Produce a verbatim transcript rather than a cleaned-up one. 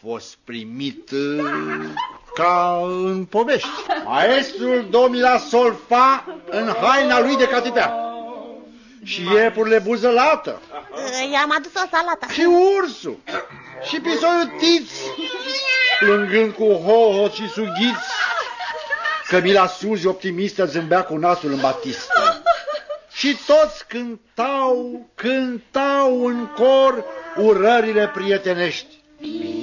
fost primit ca în povești. Maestrul domila solfa în haina lui de catipea și iepurile buzălată. I-am adus o salată. Și ursul și pisoiul Tiț, plângând cu hohot și sughiți. Cămila Suzi optimistă zâmbea cu nasul în batistă. Și toți cântau, cântau în cor urările prietenești.